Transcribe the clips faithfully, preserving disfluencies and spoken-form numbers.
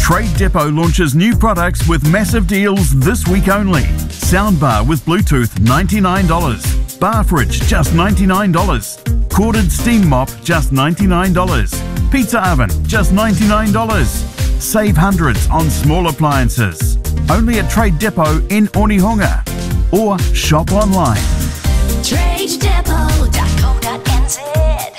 Trade Depot launches new products with massive deals this week only. Soundbar with Bluetooth, ninety-nine dollars. Bar fridge, just ninety-nine dollars. Corded steam mop, just ninety-nine dollars. Pizza oven, just ninety-nine dollars. Save hundreds on small appliances. Only at Trade Depot in Onehunga. Or shop online. trade depot dot co dot n z.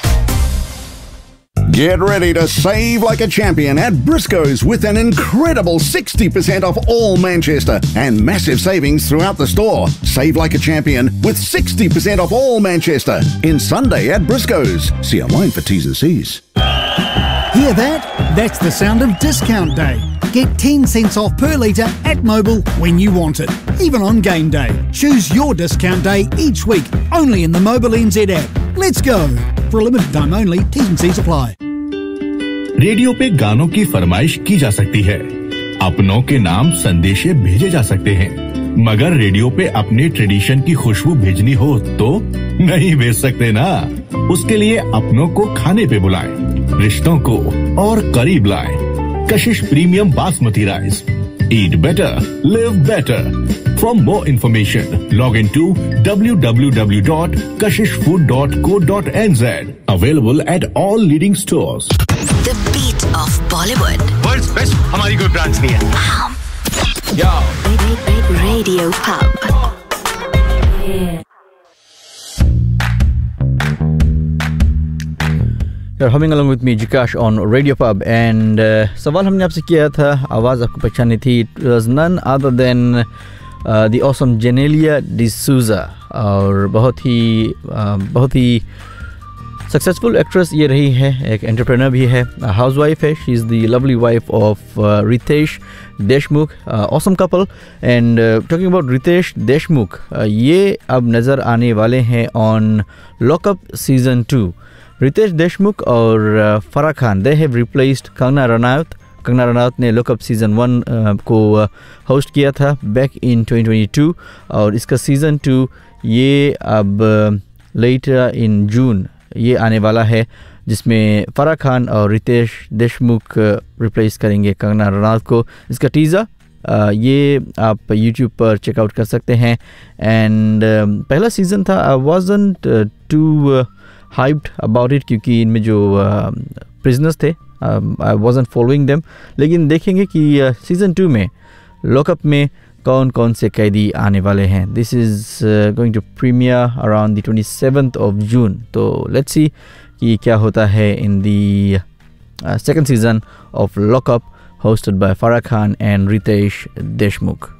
Get ready to save like a champion at Briscoe's with an incredible sixty percent off all Manchester and massive savings throughout the store. Save like a champion with sixty percent off all Manchester in Sunday at Briscoe's. See online for T's and C's. Hear that? That's the sound of discount day. Get ten cents off per litre at Mobil when you want it, even on game day. Choose your discount day each week, only in the Mobil N Z app. Let's go! For a limited time only, T's and C's apply. Radio पे गानों की फरमाइश की जा सकती है, अपनों के नाम संदेशे भेजे जा सकते हैं, मगर रेडियो पे अपने ट्रेडिशन की खुशबू भेजनी हो तो नहीं भेज सकते ना। उसके लिए अपनों को खाने पे बुलाएं, रिश्तों को और करीब लाएं। कशिश premium basmati rice. Eat better, live better. For more information, log into w w w dot kashish food dot co dot n z. Available at all leading stores. The beat of Bollywood. World's best हमारी कोई branch नहीं है. Yo. Radio Pub. You're humming along with me, Jikash, on Radio Pub. And uh, सवाल हमने आपसे किया था, आवाज़ आपको पहचानी थी. It was none other than uh, the awesome Genelia D'Souza. और बहुत ही uh, बहुत ही सक्सेसफुल एक्ट्रेस ये रही है, एक एंटरप्रेन्योर भी है, हाउसवाइफ है. She is the lovely wife of Ritesh Deshmukh. Awesome couple. And talking about Ritesh Deshmukh, ये अब नज़र आने वाले हैं on lockup season two. Ritesh Deshmukh और Farah Khan, they have replaced Kangana Ranaut. Kangana Ranaut ने लॉकअप सीज़न वन को होस्ट किया था back in twenty twenty two, और इसका सीज़न टू ये अब लेटर इन जून ये आने वाला है, जिसमें फराह खान और रितेश देशमुख रिप्लेस करेंगे कंगना रनौत को. इसका टीज़र ये आप यूट्यूब पर चेकआउट कर सकते हैं. एंड पहला सीज़न था, I wasn't to hyped about it, क्योंकि इनमें जो प्रिजनर्स थे, आई वाज़न्ट फॉलोइंग देम. लेकिन देखेंगे कि सीज़न टू में लॉकअप में कौन कौन से कैदी आने वाले हैं. This is going to premiere around the twenty seventh of June. तो लेट्स सी कि क्या होता है in the second season of lockup, hosted by Farah Khan and Ritesh Deshmukh.